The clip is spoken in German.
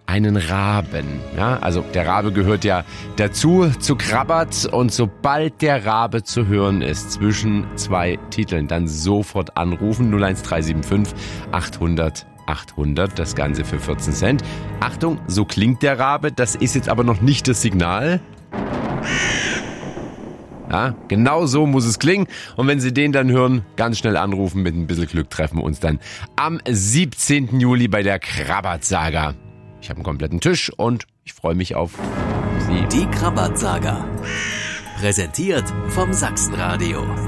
einen Raben. Ja, also der Rabe gehört ja dazu, zu Krabbert. Und sobald der Rabe zu hören ist, zwischen 2 Titeln, dann sofort anrufen. 01375 800 800, das Ganze für 14 Cent. Achtung, so klingt der Rabe. Das ist jetzt aber noch nicht das Signal. Ja, genau so muss es klingen. Und wenn Sie den dann hören, ganz schnell anrufen. Mit ein bisschen Glück treffen wir uns dann am 17. Juli bei der Krabbert-Saga. Ich habe einen kompletten Tisch und ich freue mich auf Sie. Die Krabbert-Saga. Präsentiert vom Sachsenradio.